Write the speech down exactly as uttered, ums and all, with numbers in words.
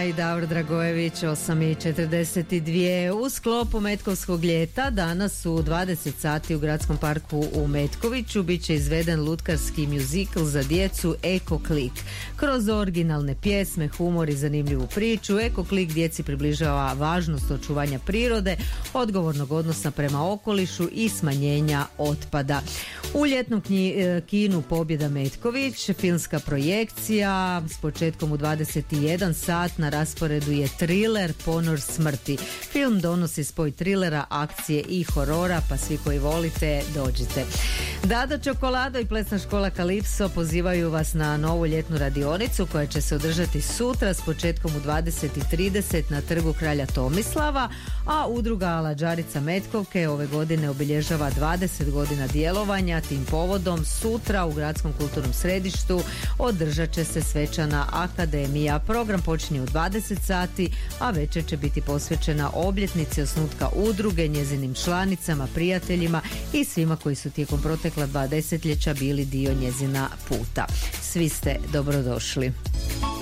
I Davor Dragojević, osam i četrdeset dvije. U sklopu Metkovskog ljeta danas u dvadeset sati u Gradskom parku u Metkoviću bit će izveden lutkarski mjuzikl za djecu Eko Klik. Kroz originalne pjesme, humor i zanimljivu priču, Eko Klik djeci približava važnost očuvanja prirode, odgovornog odnosa prema okolišu i smanjenja otpada. U ljetnom knji, kinu Pobjeda Metković, filmska projekcija s početkom u dvadeset jedan sat. Na rasporedu je triler Ponor smrti. Film donosi spoj trilera, akcije i horora, pa svi koji volite dođite. Dado Čokolado i plesna škola Kalipso pozivaju vas na novu ljetnu radionicu koja će se održati sutra s početkom u dvadeset trideset na trgu Kralja Tomislava, a udruga Aladžarica Metkovke ove godine obilježava dvadeset godina djelovanja. Tim povodom sutra u Gradskom kulturnom središtu održat će se svečana akademija. Program počinje u dvadeset sati, a večer će biti posvećena obljetnici osnutka udruge, njezinim članicama, prijateljima i svima koji su tijekom protekla dva desetljeća bili dio njezina puta. Svi ste dobrodošli.